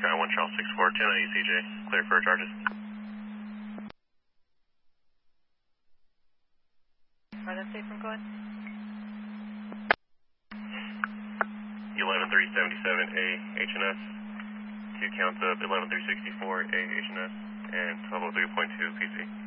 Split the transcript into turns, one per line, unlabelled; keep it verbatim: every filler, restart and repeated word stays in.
Sky one Charles six four, ten ninety C J, clear for charges.
Are they safe from going?
eleven three seventy-seven A H N S, two counts of eleven three sixty-four A H N S, and twelve oh three point two P C.